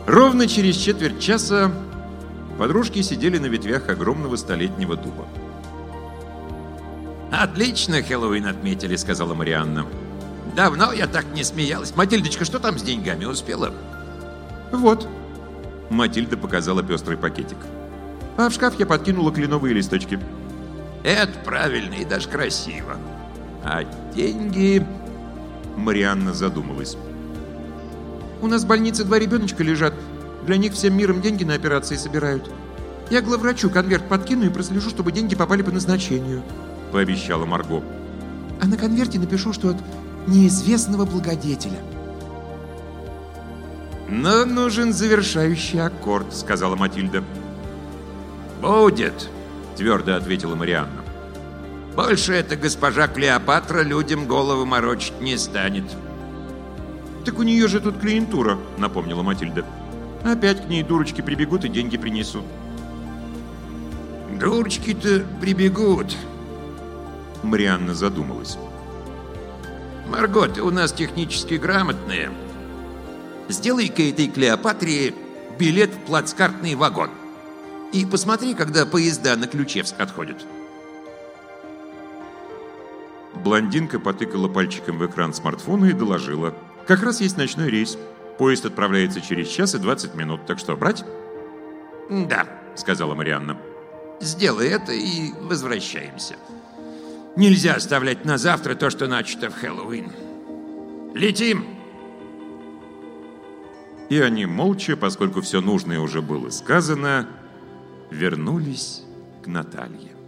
Ровно через четверть часа подружки сидели на ветвях огромного столетнего дуба. «Отлично Хэллоуин отметили», — сказала Марианна. «Давно я так не смеялась. Матильдочка, что там с деньгами? Успела?» «Вот». Матильда показала пестрый пакетик. А в шкаф я подкинула кленовые листочки. «Это правильно и даже красиво. А деньги...» Марианна задумалась. «У нас в больнице 2 ребеночка лежат. Для них всем миром деньги на операции собирают. Я главврачу конверт подкину и прослежу, чтобы деньги попали по назначению», — пообещала Марго. «А на конверте напишу, что от неизвестного благодетеля». «Но нужен завершающий аккорд», — сказала Матильда. «Будет», — твердо ответила Марианна. «Больше эта госпожа Клеопатра людям голову морочить не станет». «Так у нее же тут клиентура», — напомнила Матильда. «Опять к ней дурочки прибегут и деньги принесут». «Дурочки-то прибегут». Марианна задумалась. «Марго, ты у нас технически грамотная. Сделай-ка этой Клеопатре билет в плацкартный вагон. И посмотри, когда поезда на Ключевск отходят». Блондинка потыкала пальчиком в экран смартфона и доложила. «Как раз есть ночной рейс. Поезд отправляется через 1 час и 20 минут. Так что, брать?» «Да», — сказала Марианна. «Сделай это и возвращаемся. Нельзя оставлять на завтра то, что начато в Хэллоуин. Летим!» И они молча, поскольку все нужное уже было сказано, вернулись к Наталье.